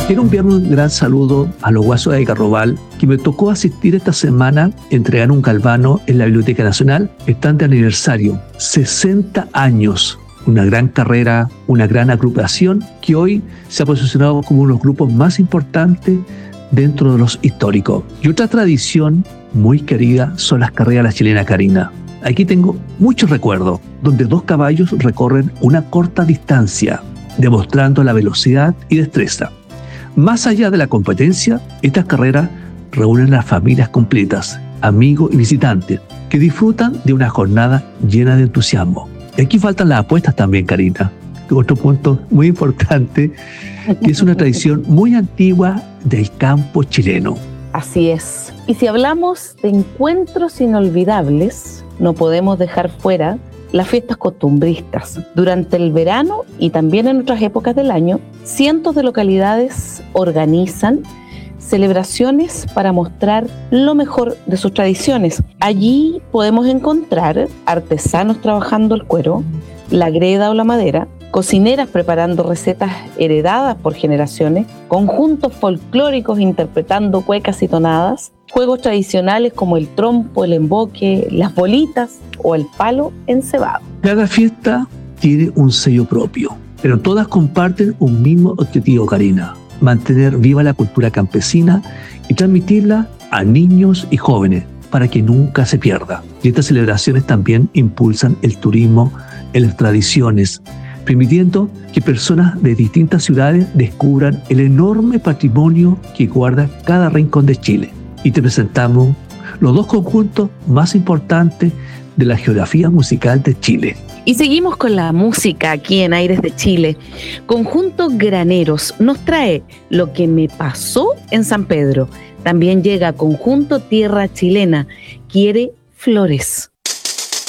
Quiero enviar un gran saludo a los guasos de Carrobal, que me tocó asistir esta semana a entregar un galvano en la Biblioteca Nacional. Están de aniversario, 60 años. Una gran carrera, una gran agrupación que hoy se ha posicionado como uno de los grupos más importantes dentro de los históricos. Y otra tradición muy querida son las carreras de la chilena Karina. Aquí tengo muchos recuerdos, donde dos caballos recorren una corta distancia, demostrando la velocidad y destreza. Más allá de la competencia, estas carreras reúnen a las familias completas, amigos y visitantes, que disfrutan de una jornada llena de entusiasmo. Y aquí faltan las apuestas también, Karina. Otro punto muy importante, que es una tradición muy antigua del campo chileno. Así es. Y si hablamos de encuentros inolvidables, no podemos dejar fuera las fiestas costumbristas. Durante el verano y también en otras épocas del año, cientos de localidades organizan celebraciones para mostrar lo mejor de sus tradiciones. Allí podemos encontrar artesanos trabajando el cuero, la greda o la madera, cocineras preparando recetas heredadas por generaciones, conjuntos folclóricos interpretando cuecas y tonadas, juegos tradicionales como el trompo, el emboque, las bolitas o el palo encebado. Cada fiesta tiene un sello propio, pero todas comparten un mismo objetivo, Karina: mantener viva la cultura campesina y transmitirla a niños y jóvenes para que nunca se pierda. Y estas celebraciones también impulsan el turismo en las tradiciones, permitiendo que personas de distintas ciudades descubran el enorme patrimonio que guarda cada rincón de Chile. Y te presentamos los dos conjuntos más importantes de la geografía musical de Chile. Y seguimos con la música aquí en Aires de Chile. Conjunto Graneros nos trae Lo que me pasó en San Pedro. También llega Conjunto Tierra Chilena, Quiere Flores.